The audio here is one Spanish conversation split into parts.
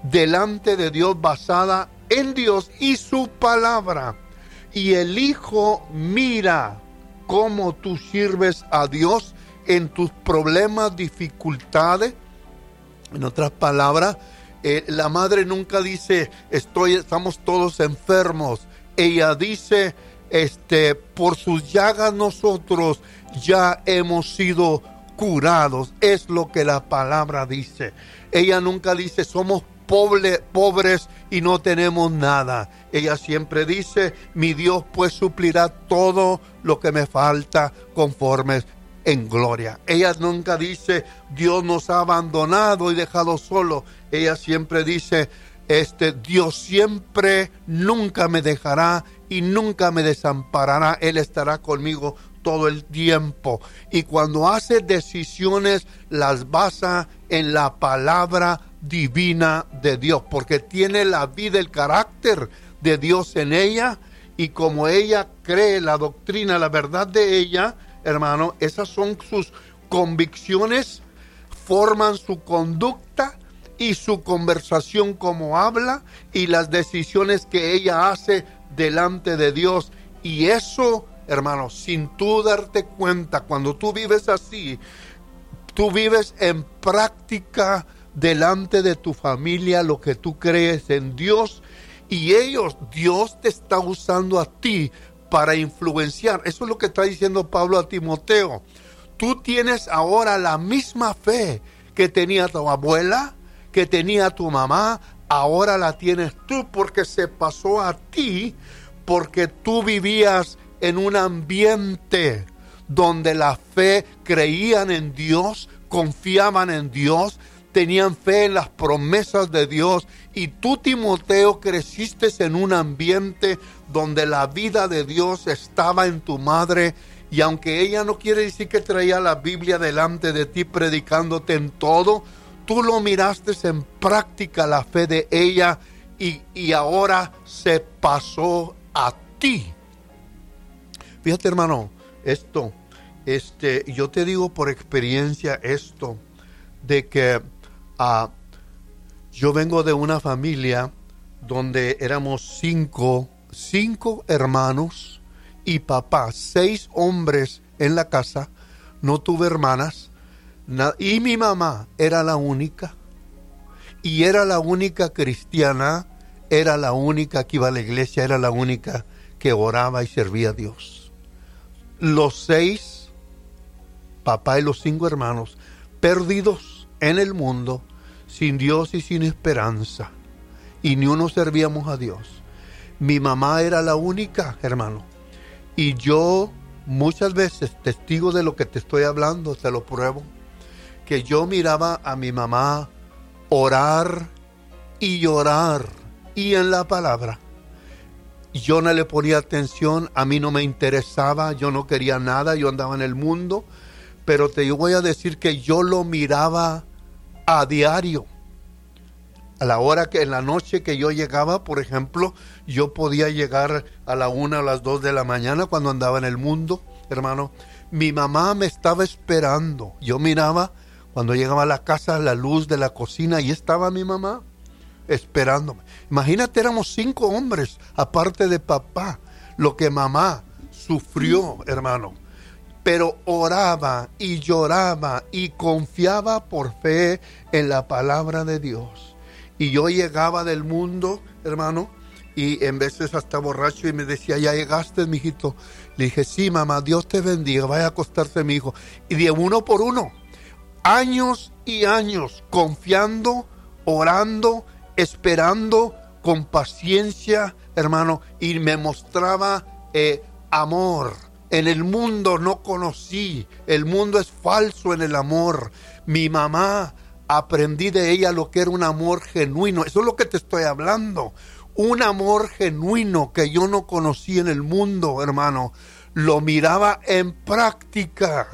delante de Dios, basada en Dios y su palabra. Y el Hijo mira cómo tú sirves a Dios en tus problemas, dificultades. En otras palabras, la madre nunca dice, estamos todos enfermos. Ella dice, por sus llagas nosotros ya hemos sido curados. Es lo que la palabra dice. Ella nunca dice, somos pobres y no tenemos nada. Ella siempre dice, mi Dios pues suplirá todo lo que me falta conforme en gloria. Ella nunca dice, Dios nos ha abandonado y dejado solo. Ella siempre dice, Dios siempre, nunca me dejará y nunca me desamparará. Él estará conmigo todo el tiempo. Y cuando hace decisiones, las basa en la palabra divina de Dios, porque tiene la vida, el carácter de Dios en ella, y como ella cree la doctrina, la verdad de ella, hermano, esas son sus convicciones, forman su conducta y su conversación, como habla, y las decisiones que ella hace delante de Dios. Y eso, hermano, sin tú darte cuenta, cuando tú vives así, tú vives en práctica delante de tu familia lo que tú crees en Dios, y Dios te está usando a ti para influenciar. Eso es lo que está diciendo Pablo a Timoteo. Tú tienes ahora la misma fe que tenía tu abuela, que tenía tu mamá, ahora la tienes tú, porque se pasó a ti, porque tú vivías en un ambiente donde la fe, creían en Dios, confiaban en Dios, tenían fe en las promesas de Dios. Y tú, Timoteo, creciste en un ambiente donde la vida de Dios estaba en tu madre. Y aunque ella no quiere decir que traía la Biblia delante de ti predicándote en todo, tú lo miraste en práctica, la fe de ella, y ahora se pasó a ti. Fíjate, hermano, yo te digo por experiencia esto, de que yo vengo de una familia donde éramos cinco hermanos y papá, 6 hombres en la casa. No tuve hermanas, y mi mamá era la única, y era la única cristiana, era la única que iba a la iglesia, era la única que oraba y servía a Dios. Los 6, papá y los 5 hermanos, perdidos en el mundo, sin Dios y sin esperanza, y ni uno servíamos a Dios. Mi mamá era la única, hermano, y yo muchas veces, testigo de lo que te estoy hablando, te lo pruebo, que yo miraba a mi mamá orar y llorar, y en la palabra yo no le ponía atención, a mí no me interesaba, yo no quería nada, yo andaba en el mundo, pero te voy a decir que yo lo miraba a diario. A la hora que en la noche que yo llegaba, por ejemplo, yo podía llegar a la 1 o a las 2 de la mañana cuando andaba en el mundo, hermano. Mi mamá me estaba esperando. Yo miraba cuando llegaba a la casa la luz de la cocina y estaba mi mamá esperándome. Imagínate, éramos 5 hombres, aparte de papá, lo que mamá sufrió, hermano. Pero oraba y lloraba y confiaba por fe en la palabra de Dios. Y yo llegaba del mundo, hermano, y en veces hasta borracho, y me decía, ¿ya llegaste, mijito? Le dije, sí, mamá, Dios te bendiga, vaya a acostarse, mi hijo. Y de uno por uno, años y años, confiando, orando, esperando, con paciencia, hermano, y me mostraba amor. En el mundo no conocí, el mundo es falso en el amor. Mi mamá, aprendí de ella lo que era un amor genuino. Eso es lo que te estoy hablando. Un amor genuino que yo no conocí en el mundo, hermano. Lo miraba en práctica.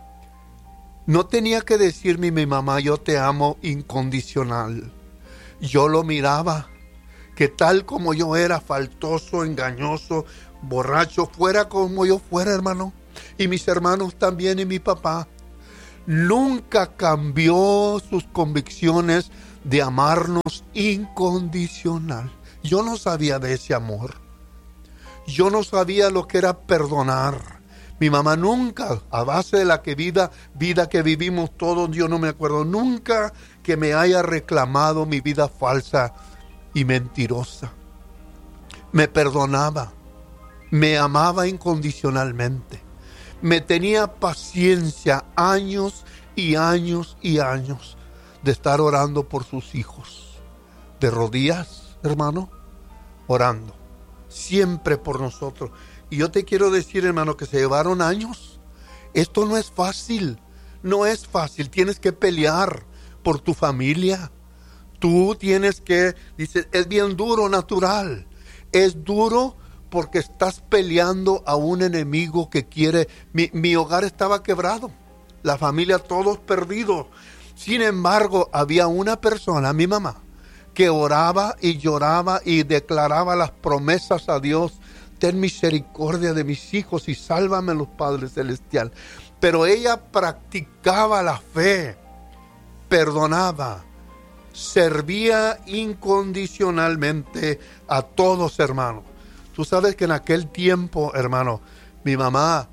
No tenía que decirme mi mamá, yo te amo incondicional. Yo lo miraba, que tal como yo era, faltoso, engañoso, borracho, fuera como yo fuera, hermano, y mis hermanos también, y mi papá, nunca cambió sus convicciones de amarnos incondicional. Yo no sabía de ese amor. Yo no sabía lo que era perdonar. Mi mamá nunca, a base de la vida que vivimos todos, yo no me acuerdo nunca que me haya reclamado mi vida falsa y mentirosa. Me perdonaba, me amaba incondicionalmente, me tenía paciencia años y años y años de estar orando por sus hijos, de rodillas, hermano, orando, siempre por nosotros. Y yo te quiero decir, hermano, que se llevaron años. Esto no es fácil, no es fácil. Tienes que pelear por tu familia. Tú tienes que, dice, es bien duro, natural. Es duro porque estás peleando a un enemigo que quiere. Mi hogar estaba quebrado, la familia todos perdidos. Sin embargo, había una persona, mi mamá, que oraba y lloraba y declaraba las promesas a Dios. Ten misericordia de mis hijos y sálvame, los Padre Celestial. Pero ella practicaba la fe, perdonaba, servía incondicionalmente a todos, hermanos. Tú sabes que en aquel tiempo, hermano, mi mamá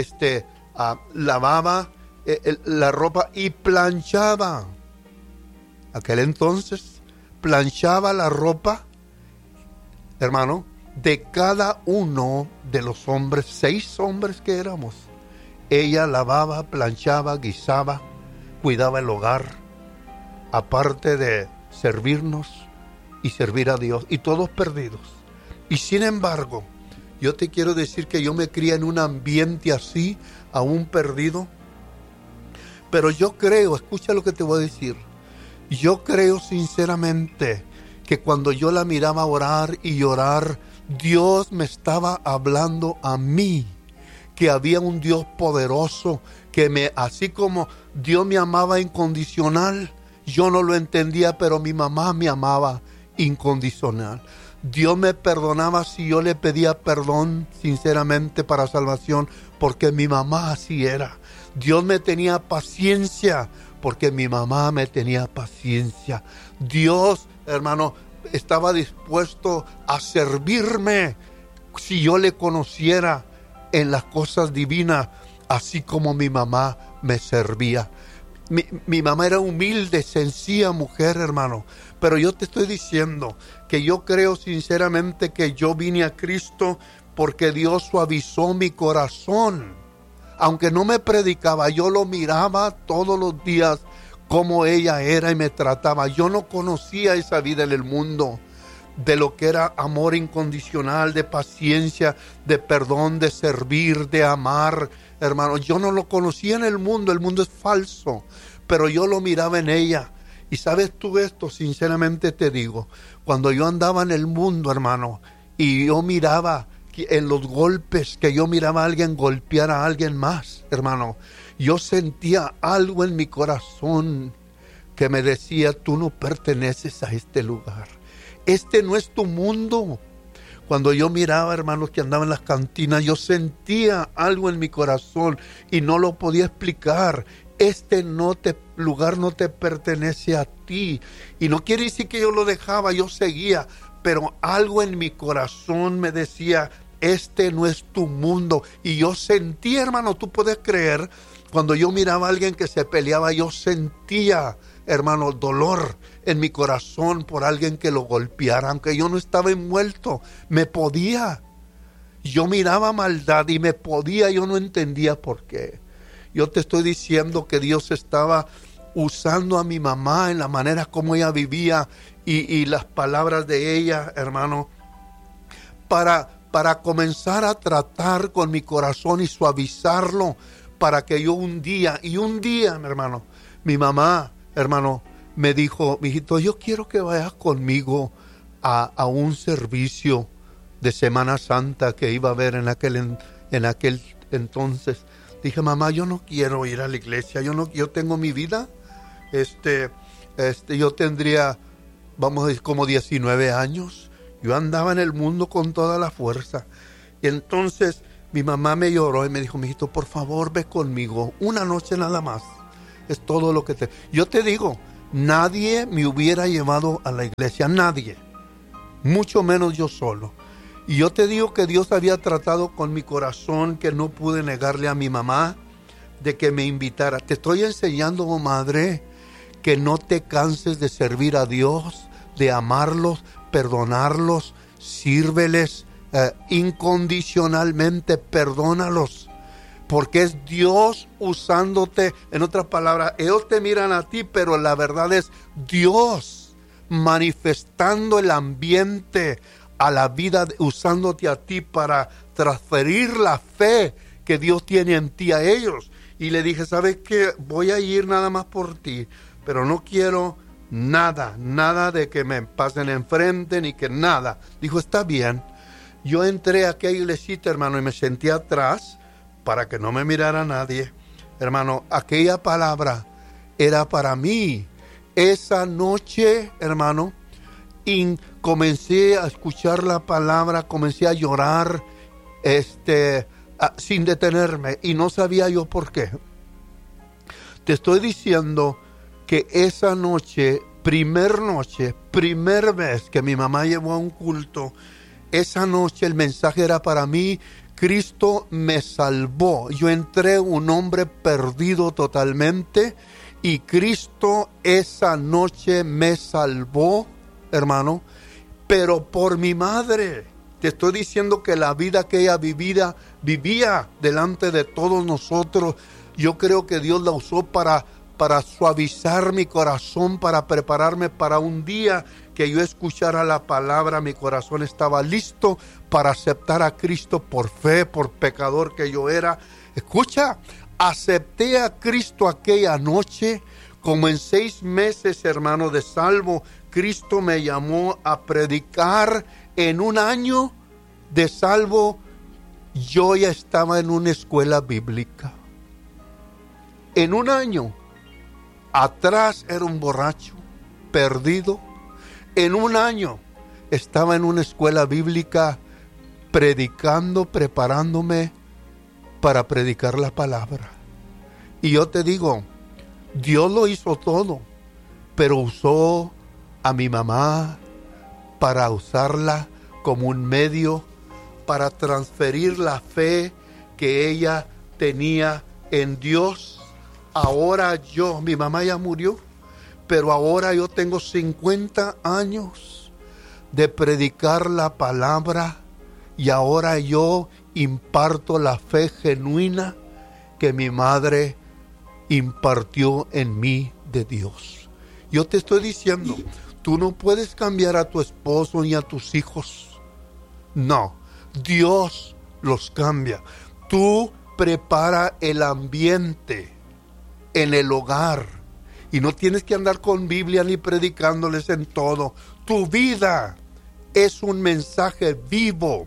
lavaba la ropa y planchaba. Aquel entonces planchaba la ropa, hermano, de cada uno de los hombres, 6 hombres que éramos. Ella lavaba, planchaba, guisaba, cuidaba el hogar, aparte de servirnos y servir a Dios, y todos perdidos. Y sin embargo, yo te quiero decir que yo me crié en un ambiente así, aún perdido. Pero yo creo, escucha lo que te voy a decir, yo creo sinceramente que cuando yo la miraba orar y llorar, Dios me estaba hablando a mí, que había un Dios poderoso, que así como Dios me amaba incondicional, yo no lo entendía, pero mi mamá me amaba incondicional. Dios me perdonaba si yo le pedía perdón sinceramente para salvación, porque mi mamá así era. Dios me tenía paciencia, porque mi mamá me tenía paciencia. Dios, hermano, estaba dispuesto a servirme si yo le conociera en las cosas divinas, así como mi mamá me servía. Mi mamá era humilde, sencilla mujer, hermano. Pero yo te estoy diciendo que yo creo sinceramente que yo vine a Cristo porque Dios suavizó mi corazón. Aunque no me predicaba, yo lo miraba todos los días cómo ella era y me trataba. Yo no conocía esa vida en el mundo, de lo que era amor incondicional, de paciencia, de perdón, de servir, de amar, hermano. Yo no lo conocía en el mundo es falso, pero yo lo miraba en ella. Y sabes tú esto, sinceramente te digo, cuando yo andaba en el mundo, hermano, y yo miraba en los golpes, que yo miraba a alguien golpear a alguien más, hermano, yo sentía algo en mi corazón que me decía, tú no perteneces a este lugar. Este no es tu mundo. Cuando yo miraba, hermanos, que andaban en las cantinas, yo sentía algo en mi corazón y no lo podía explicar. Este lugar no te pertenece a ti. Y no quiere decir que yo lo dejaba, yo seguía, pero algo en mi corazón me decía, este no es tu mundo. Y yo sentía, hermano, tú puedes creer, cuando yo miraba a alguien que se peleaba, yo sentía, hermano, dolor en mi corazón por alguien que lo golpeara, aunque yo no estaba envuelto, me podía. Yo miraba maldad y me podía, yo no entendía por qué. Yo te estoy diciendo que Dios estaba usando a mi mamá en la manera como ella vivía y las palabras de ella, hermano, para comenzar a tratar con mi corazón y suavizarlo, para que yo un día, mi hermano, mi mamá, hermano, me dijo, mijito, yo quiero que vayas conmigo a un servicio de Semana Santa que iba a haber en aquel entonces. Dije, mamá, yo no quiero ir a la iglesia, yo tengo mi vida, yo tendría, vamos a decir, como 19 años, yo andaba en el mundo con toda la fuerza. Y entonces mi mamá me lloró y me dijo, mijito, por favor, ve conmigo, una noche nada más, es todo lo que yo te digo, nadie me hubiera llevado a la iglesia, nadie, mucho menos yo solo. Y yo te digo que Dios había tratado con mi corazón, que no pude negarle a mi mamá de que me invitara. Te estoy enseñando, oh madre, que no te canses de servir a Dios, de amarlos, perdonarlos, sírveles incondicionalmente, perdónalos. Porque es Dios usándote. En otras palabras, ellos te miran a ti, pero la verdad es Dios manifestando el ambiente a la vida, usándote a ti para transferir la fe que Dios tiene en ti a ellos. Y le dije, ¿sabes qué? Voy a ir nada más por ti, pero no quiero nada de que me pasen enfrente, ni que nada. Dijo, está bien. Yo entré a aquella iglesita, hermano, y me senté atrás para que no me mirara nadie. Hermano, aquella palabra era para mí. Esa noche, hermano, comencé a escuchar la palabra, comencé a llorar, sin detenerme, y no sabía yo por qué. Te estoy diciendo que esa noche, primer vez que mi mamá llevó a un culto, esa noche el mensaje era para mí: Cristo me salvó. Yo entré un hombre perdido totalmente, y Cristo esa noche me salvó, hermano, pero por mi madre. Te estoy diciendo que la vida que ella vivía delante de todos nosotros, yo creo que Dios la usó para suavizar mi corazón, para prepararme para un día que yo escuchara la palabra. Mi corazón estaba listo para aceptar a Cristo por fe, por pecador que yo era. Escucha, acepté a Cristo aquella noche. Como en 6 meses, hermano, de salvo, Cristo me llamó a predicar. En un año de salvo, yo ya estaba en una escuela bíblica. En un año, atrás era un borracho, perdido. En un año, estaba en una escuela bíblica, predicando, preparándome para predicar la palabra. Y yo te digo, Dios lo hizo todo, pero usó a mi mamá para usarla como un medio para transferir la fe que ella tenía en Dios. Ahora mi mamá ya murió, pero ahora yo tengo 50 años de predicar la palabra, y ahora yo imparto la fe genuina que mi madre impartió en mí de Dios. Yo te estoy diciendo, tú no puedes cambiar a tu esposo ni a tus hijos. No, Dios los cambia. Tú prepara el ambiente en el hogar, y no tienes que andar con Biblia ni predicándoles en todo. Tu vida es un mensaje vivo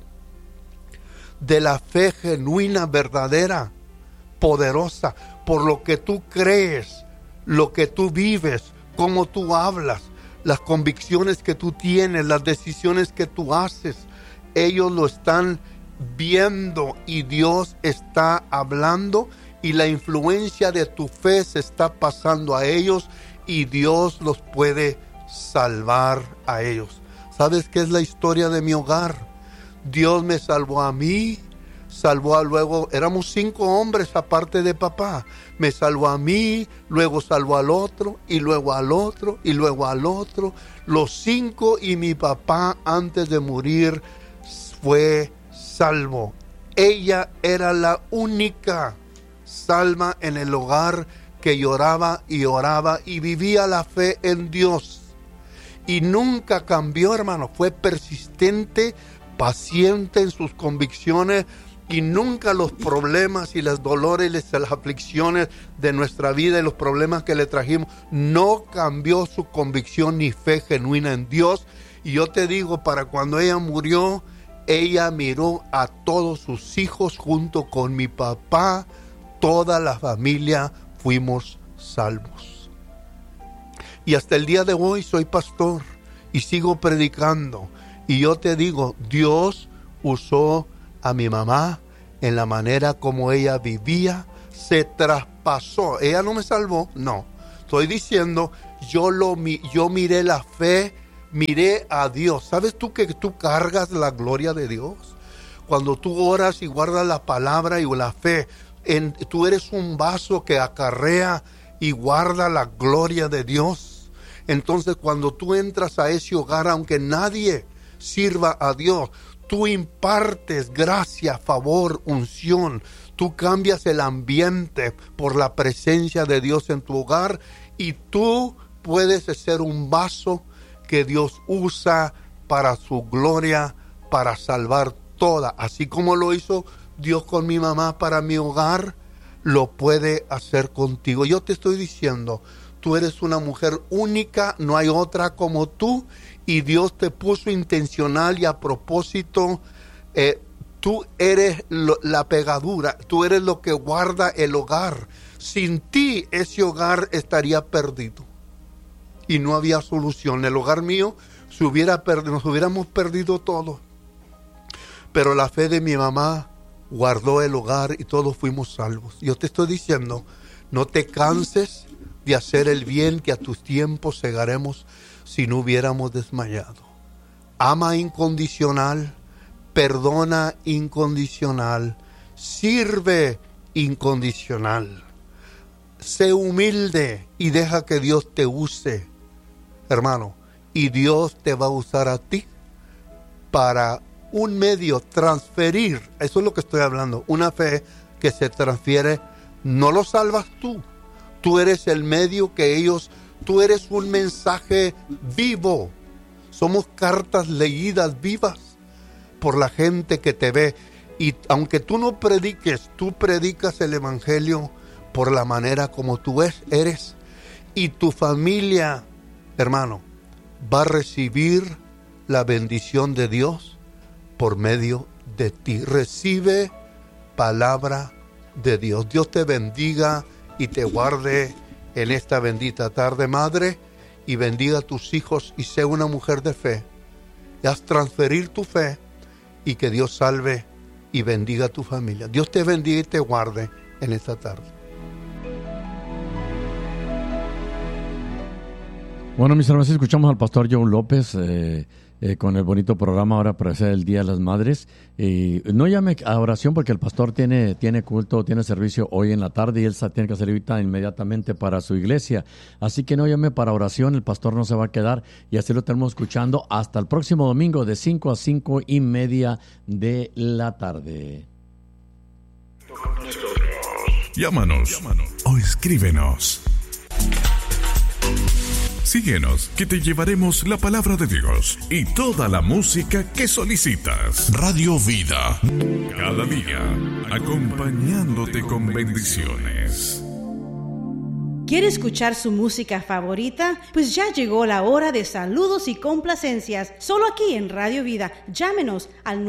de la fe genuina, verdadera, poderosa, por lo que tú crees, lo que tú vives, cómo tú hablas, las convicciones que tú tienes, las decisiones que tú haces. Ellos lo están viendo, y Dios está hablando, y la influencia de tu fe se está pasando a ellos, y Dios los puede salvar a ellos. ¿Sabes qué es la historia de mi hogar? Dios me salvó a mí, luego éramos 5 hombres aparte de papá. Me salvó a mí, luego salvó al otro, y luego al otro, y luego al otro. Los 5, y mi papá antes de morir fue salvo. Ella era la única salva en el hogar que lloraba y oraba y vivía la fe en Dios. Y nunca cambió, hermano. Fue persistente, paciente en sus convicciones, y nunca los problemas y los dolores y las aflicciones de nuestra vida y los problemas que le trajimos, no cambió su convicción ni fe genuina en Dios. Y yo te digo, para cuando ella murió, ella miró a todos sus hijos junto con mi papá. Toda la familia fuimos salvos. Y hasta el día de hoy soy pastor y sigo predicando. Y yo te digo, Dios usó a mi mamá en la manera como ella vivía. Se traspasó. Ella no me salvó, no. Estoy diciendo yo miré la fe, miré a Dios. ¿Sabes tú que tú cargas la gloria de Dios? Cuando tú oras y guardas la palabra y la fe, tú eres un vaso que acarrea y guarda la gloria de Dios. Entonces cuando tú entras a ese hogar, aunque nadie sirva a Dios, tú impartes gracia, favor, unción. Tú cambias el ambiente por la presencia de Dios en tu hogar y tú puedes ser un vaso que Dios usa para su gloria, para salvar toda. Así como lo hizo Dios con mi mamá para mi hogar, lo puede hacer contigo. Yo te estoy diciendo, tú eres una mujer única, no hay otra como tú, y Dios te puso intencional y a propósito. Tú eres la pegadura, tú eres lo que guarda el hogar. Sin ti ese hogar estaría perdido y no había solución. El hogar mío nos hubiéramos perdido todo. Pero la fe de mi mamá guardó el hogar y todos fuimos salvos. Yo te estoy diciendo, no te canses de hacer el bien, que a tus tiempos segaremos si no hubiéramos desmayado. Ama incondicional, perdona incondicional, sirve incondicional. Sé humilde y deja que Dios te use, hermano. Y Dios te va a usar a ti para un medio, transferir. Eso es lo que estoy hablando. Una fe que se transfiere. No lo salvas tú. Tú eres el medio tú eres un mensaje vivo. Somos cartas leídas vivas por la gente que te ve. Y aunque tú no prediques, tú predicas el evangelio por la manera como tú eres. Y tu familia, hermano, va a recibir la bendición de Dios por medio de ti. Recibe palabra de Dios. Dios te bendiga y te guarde en esta bendita tarde, madre, y bendiga a tus hijos y sé una mujer de fe. Y haz transferir tu fe y que Dios salve y bendiga a tu familia. Dios te bendiga y te guarde en esta tarde. Bueno, mis hermanos, escuchamos al pastor Joe López con el bonito programa ahora para hacer el Día de las Madres. No llame a oración porque el pastor tiene culto, tiene servicio hoy en la tarde y él tiene que salir ahorita inmediatamente para su iglesia. Así que no llame para oración, el pastor no se va a quedar y así lo tenemos escuchando hasta el próximo domingo de 5 a 5:30 de la tarde. Llámanos o escríbenos. Síguenos, que te llevaremos la palabra de Dios y toda la música que solicitas. Radio Vida, cada día, acompañándote con bendiciones. ¿Quiere escuchar su música favorita? Pues ya llegó la hora de saludos y complacencias. Solo aquí en Radio Vida. Llámenos al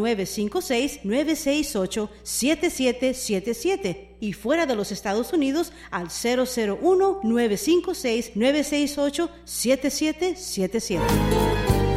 956-968-7777 y fuera de los Estados Unidos al 001-956-968-7777.